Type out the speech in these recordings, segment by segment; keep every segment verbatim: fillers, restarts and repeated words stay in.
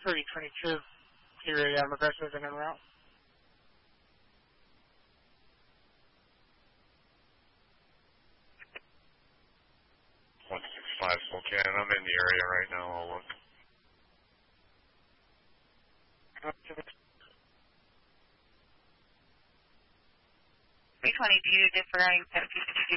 three twenty-two, Kiri, I'm aggressive and en route. one six five Spokane, I'm in the area right now, I'll look. three twenty-two, deferring seven fifty-two.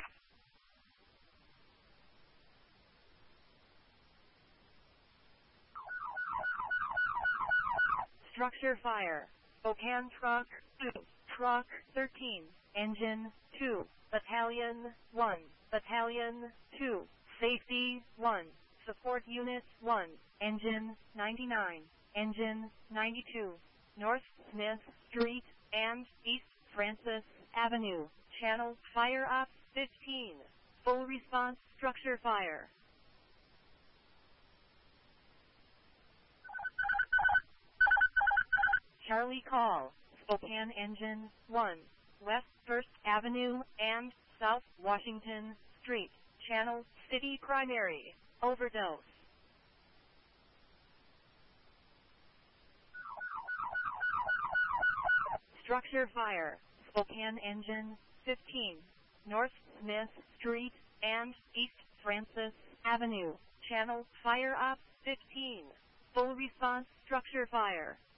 Structure fire. Spokane truck two, truck thirteen, engine two, battalion one, battalion two, safety one, support unit one, engine ninety-nine, engine ninety-two, North Smith Street and East Francis Avenue, channel fire up fifteen, full response structure fire. Charlie call, Spokane engine one, West First Avenue and South Washington Street, channel city primary, overdose. Structure fire, Spokane engine fifteen, North Smith Street and East Francis Avenue, channel fire up fifteen, full response structure fire.